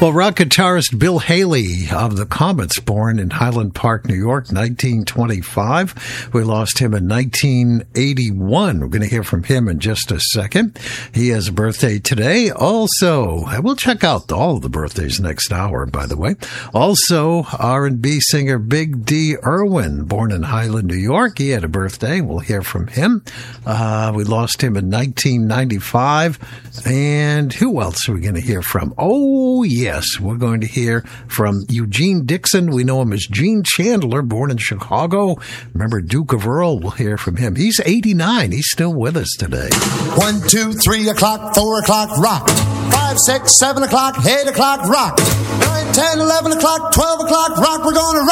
Well, rock guitarist Bill Haley of the Comets, born in Highland Park, New York, 1925. We lost him in 1981. We're going to hear from him in just a second. He has a birthday today. Also, we'll check out all of the birthdays next hour, by the way. Also, R&B singer Big D. Irwin, born in Highland, New York. He had a birthday. We'll hear from him. We lost him in 1995. And who else are we going to hear from? Oh, yes, we're going to hear from Eugene Dixon. We know him as Gene Chandler, born in Chicago. Remember Duke of Earl? We'll hear from him. He's 89. He's still with us today. 1, 2, 3 o'clock, 4 o'clock, rock. 5, 6, 7 o'clock, 8 o'clock, rock. 9, 10, 11 o'clock, 12 o'clock, rock. We're going to rock.